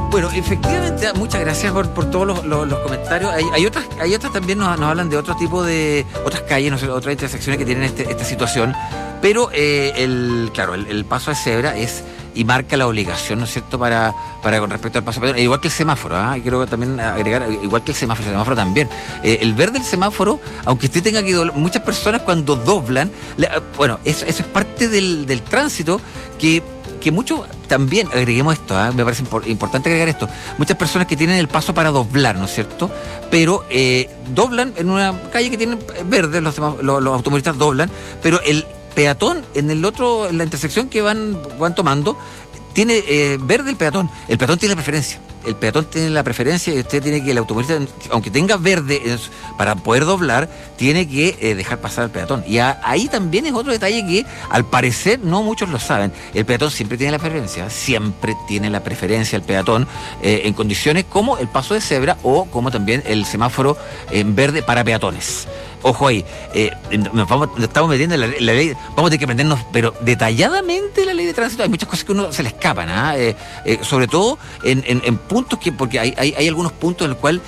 Bueno, efectivamente, muchas gracias por todos los comentarios. Hay otras también nos hablan de otro tipo de otras calles, no sé, otras intersecciones que tienen esta situación, pero claro, el paso de cebra es y marca la obligación, ¿no es cierto?, para con respecto al paso peatonal, igual que el semáforo, y quiero también agregar, igual que el semáforo también. El verde del semáforo, aunque usted tenga que doblar, muchas personas cuando doblan, bueno, eso es parte del tránsito que muchos también, agreguemos esto, me parece importante agregar esto, muchas personas que tienen el paso para doblar, ¿no es cierto?, pero doblan en una calle que tiene verde, los automovilistas doblan, pero el peatón en la intersección que van tomando tiene verde el peatón tiene preferencia. El peatón tiene la preferencia y usted tiene que, el automovilista, aunque tenga verde para poder doblar, tiene que dejar pasar al peatón. Y ahí también es otro detalle que al parecer no muchos lo saben. El peatón siempre tiene la preferencia el peatón en condiciones como el paso de cebra o como también el semáforo en verde para peatones. Ojo ahí, nos estamos metiendo en la ley, vamos a tener que aprendernos, pero detalladamente la ley de tránsito. Hay muchas cosas que uno se le escapan, sobre todo en puntos porque hay algunos puntos en los cuales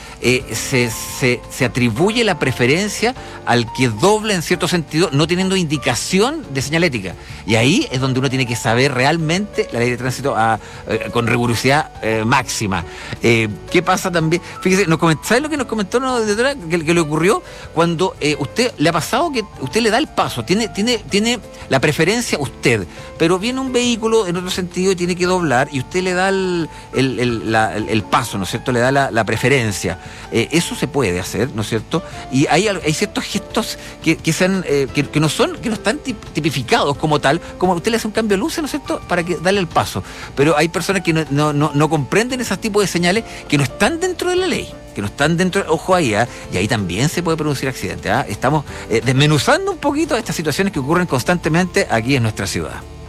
se atribuye la preferencia al que dobla en cierto sentido, no teniendo indicación de señalética. Y ahí es donde uno tiene que saber realmente la ley de tránsito con rigurosidad máxima. ¿Qué pasa también? Fíjese, ¿sabe lo que nos comentó una auditora que le ocurrió cuando usted le ha pasado que usted le da el paso, tiene la preferencia usted, pero viene un vehículo en otro sentido y tiene que doblar y usted le da el paso, ¿no es cierto?, le da la preferencia. Eso se puede hacer, ¿no es cierto? Y hay ciertos gestos que no están tipificados como tal, como usted le hace un cambio de luces, ¿no es cierto?, para darle el paso. Pero hay personas que no comprenden esos tipos de señales que no están dentro de la ley. Que no están dentro, ojo ahí, y ahí también se puede producir accidentes. Estamos desmenuzando un poquito estas situaciones que ocurren constantemente aquí en nuestra ciudad.